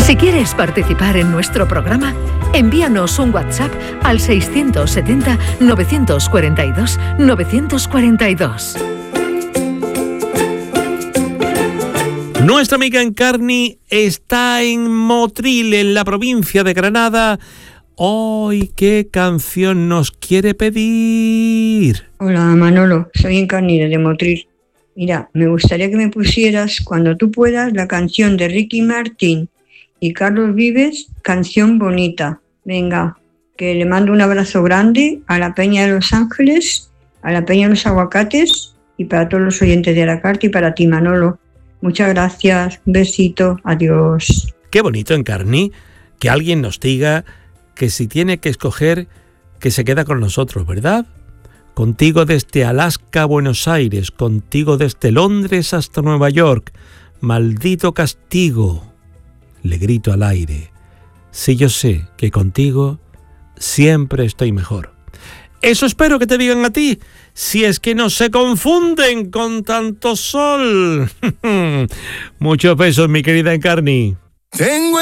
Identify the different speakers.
Speaker 1: Si quieres participar en nuestro programa, envíanos un WhatsApp al 670-942-942.
Speaker 2: Nuestra amiga Encarni está en Motril, en la provincia de Granada. Hoy, ¿qué canción nos quiere pedir?
Speaker 3: Hola Manolo, soy Encarni de Motril. Mira, me gustaría que me pusieras Cuando tú puedas la canción de Ricky Martin y Carlos Vives, Canción Bonita. Venga, que le mando un abrazo grande a la Peña de Los Ángeles, a la Peña de los Aguacates y para todos los oyentes de la carta y para ti, Manolo. Muchas gracias, un besito, adiós.
Speaker 2: Qué bonito, Encarni, que alguien nos diga que si tiene que escoger, que se queda con nosotros, ¿verdad? Contigo desde Alaska a Buenos Aires, contigo desde Londres hasta Nueva York. Maldito castigo, le grito al aire. Si yo sé que contigo siempre estoy mejor. Eso espero que te digan a ti, si es que no se confunden con tanto sol. Muchos besos, mi querida Encarni.